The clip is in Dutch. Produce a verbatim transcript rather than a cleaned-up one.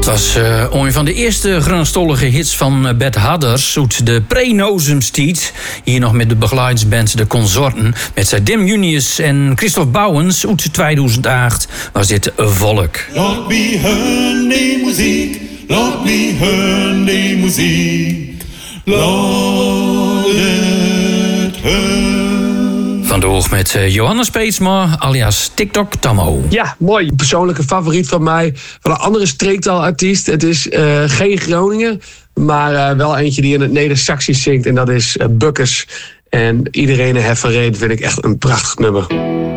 Dat was uh, een van de eerste grondstollige hits van uh, Bert Hadders uit de Pre-Nozemstied. Hier nog met de begeleidingsband De Consorten. Met zijn Dim Junius en Christoph Bouwens uit tweeduizend acht was dit Volk. Laat me hören die muziek, laat me hören die muziek. Laat het hören. Vandoor met uh, Johannes Peetsma, alias TikTok Tammo. Ja, mooi. Persoonlijke favoriet van mij. Van een andere streektalartiest. Het is uh, geen Groninger, maar uh, wel eentje die in het Neder-Saxisch zingt. En dat is uh, Bukkers. En Iedereen Heffereen vind ik echt een prachtig nummer.